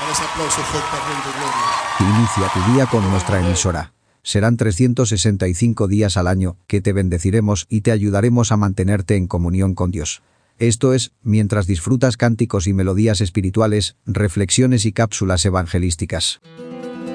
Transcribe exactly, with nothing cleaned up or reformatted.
Para ese aplauso fuerte al Rey de Gloria. Inicia tu día con nuestra emisora. Serán trescientos sesenta y cinco días al año que te bendeciremos y te ayudaremos a mantenerte en comunión con Dios. Esto es, mientras disfrutas cánticos y melodías espirituales, reflexiones y cápsulas evangelísticas.